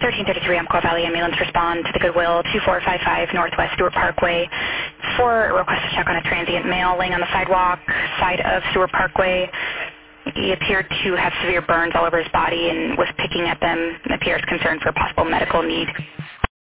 1333 Umpqua Valley Ambulance respond to the Goodwill 2455 Northwest Stewart Parkway for a request to check on a transient male laying on the sidewalk side of Stewart Parkway. He appeared to have severe burns all over his body and was picking at them and appears concerned for possible medical need.